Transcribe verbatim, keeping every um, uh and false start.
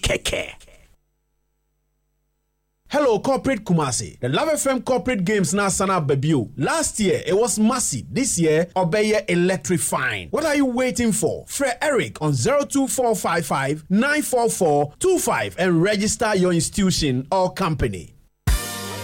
keke. Hello, Corporate Kumasi. The Love F M Corporate Games now sana babio. Last year, it was massive. This year, Obeye electrifying. What are you waiting for? Fred Eric on zero two four five five nine four four two five and register your institution or company.